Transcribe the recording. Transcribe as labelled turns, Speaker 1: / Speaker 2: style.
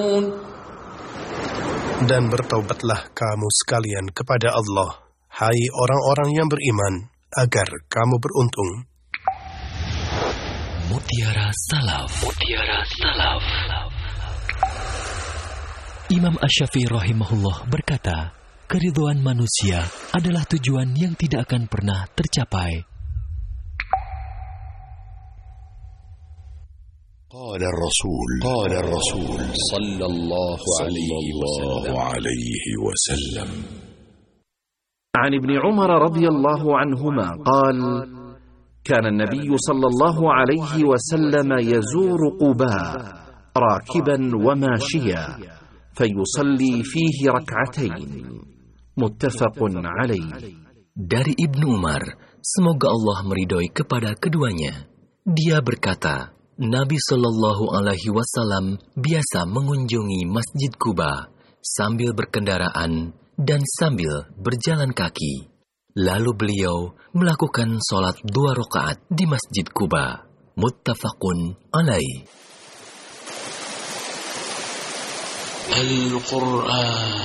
Speaker 1: Dan bertaubatlah kamu sekalian kepada Allah, hai orang-orang yang beriman, agar kamu beruntung.
Speaker 2: Mutiara Salaf. Mutiara Salaf. Imam Asy-Syafi'i rahimahullah berkata, keridhaan manusia adalah tujuan yang tidak akan pernah tercapai.
Speaker 3: قال الرسول صلى الله عليه وسلم
Speaker 4: عن ابن عمر رضي الله عنهما قال: كان النبي صلى الله عليه وسلم يزور قباء راكبا وماشيا فيصلي فيه ركعتين متفق عليه.
Speaker 2: Dari Ibnu Umar, semoga Allah meridhoi kepada keduanya, dia berkata, Nabi Shallallahu Alaihi Wasallam biasa mengunjungi Masjid Quba sambil berkendaraan dan sambil berjalan kaki. Lalu beliau melakukan sholat 2 rakaat di Masjid Quba. Muttafaqun alaih.
Speaker 3: Al-Quran